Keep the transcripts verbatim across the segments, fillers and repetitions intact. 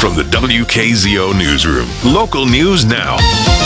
From the W K Z O Newsroom, local news now.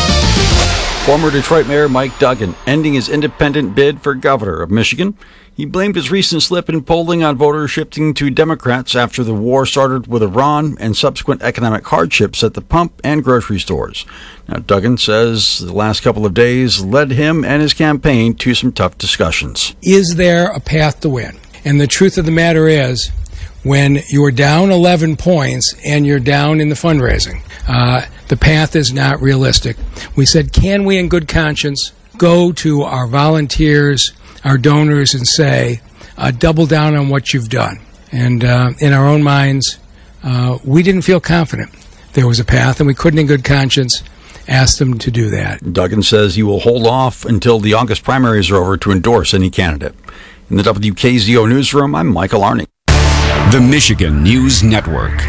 Former Detroit Mayor Mike Duggan ending his independent bid for governor of Michigan. He blamed his recent slip in polling on voters shifting to Democrats after the war started with Iran and subsequent economic hardships at the pump and grocery stores. Now, Duggan says the last couple of days led him and his campaign to some tough discussions. Is there a path to win? And the truth of the matter is, when you're down eleven points and you're down in the fundraising, uh, the path is not realistic. We said, can we in good conscience go to our volunteers, our donors, and say, uh, double down on what you've done? And uh, in our own minds, uh, we didn't feel confident there was a path, and we couldn't in good conscience ask them to do that. Duggan says he will hold off until the August primaries are over to endorse any candidate. In the W K Z O Newsroom, I'm Michael Arning. The Michigan News Network.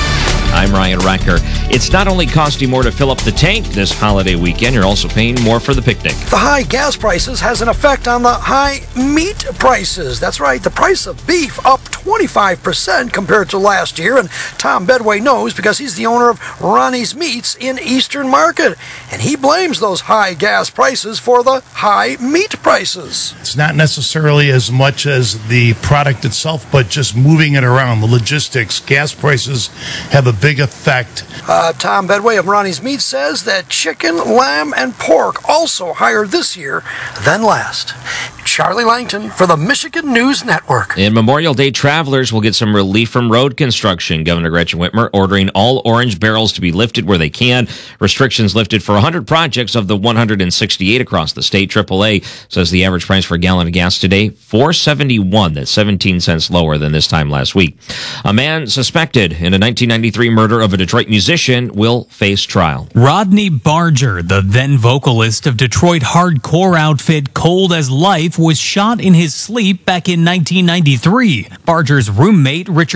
I'm Ryan Recker. It's not only costing more to fill up the tank this holiday weekend, you're also paying more for the picnic. The high gas prices has an effect on the high meat prices. That's right, the price of beef up twenty-five percent compared to last year, and Tom Bedway knows because he's the owner of Ronnie's Meats in Eastern Market, and he blames those high gas prices for the high meat prices. It's not necessarily as much as the product itself, but just moving it around, the logistics. Gas prices have a big effect. Uh, Tom Bedway of Ronnie's Meat says that chicken, lamb, and pork also higher this year than last. Charlie Langton for the Michigan News Network. In Memorial Day, travelers will get some relief from road construction. Governor Gretchen Whitmer ordering all orange barrels to be lifted where they can. Restrictions lifted for one hundred projects of the one hundred sixty-eight across the state. triple A says the average price for a gallon of gas today, four seventy-one. That's seventeen cents lower than this time last week. A man suspected in a nineteen ninety-three murder of a Detroit musician will face trial. Rodney Barger, the then vocalist of Detroit hardcore outfit Cold as Life, was shot in his sleep back in nineteen ninety-three. Barger's roommate, Richard